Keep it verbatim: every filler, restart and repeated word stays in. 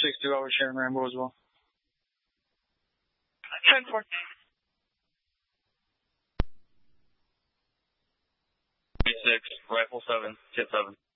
six two, I was sharing Rambo as well. ten four. six, Rifle seven, Kit seven.